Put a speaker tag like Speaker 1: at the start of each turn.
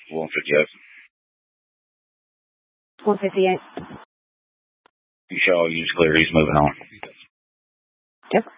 Speaker 1: 158.
Speaker 2: 158.
Speaker 1: You shall use clear. He's moving on.
Speaker 2: Yep.